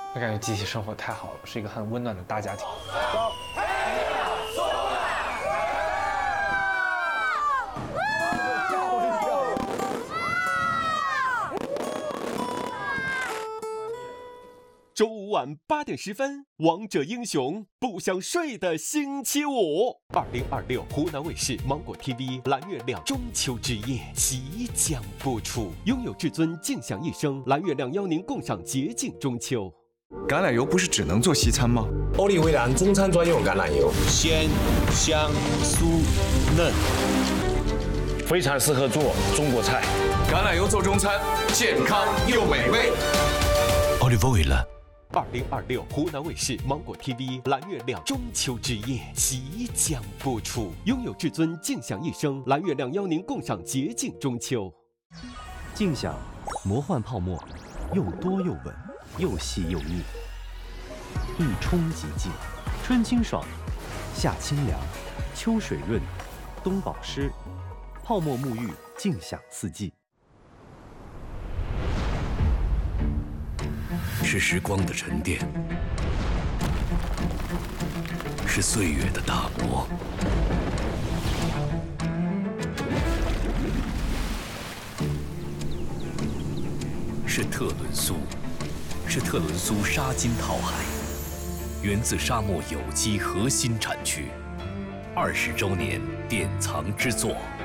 我感觉集体生活太好了，是一个很温暖的大家庭。 周五晚8点10分，王者英雄不想睡的星期五，2026湖南卫视芒果 TV 蓝月亮中秋之夜即将播出，拥有至尊静享一生，蓝月亮邀您共赏洁净中秋。 橄榄油不是只能做西餐吗？ 欧丽威兰中餐专用橄榄油， 鲜、香、酥、嫩，非常适合做中国菜。 橄榄油做中餐，健康又美味。 Olive Oil。 2026湖南卫视芒果 TV 蓝月亮中秋之夜即将播出，拥有至尊静享一生，蓝月亮邀您共赏洁净中秋。 静享魔幻泡沫，又多又稳，又细又腻，一冲即净，春清爽，夏清凉，秋水润，冬保湿，泡沫沐浴，静享四季。 是时光的沉淀，是岁月的打磨，是特仑苏，是特仑苏沙金桃海，源自沙漠有机核心产区，20周年典藏之作。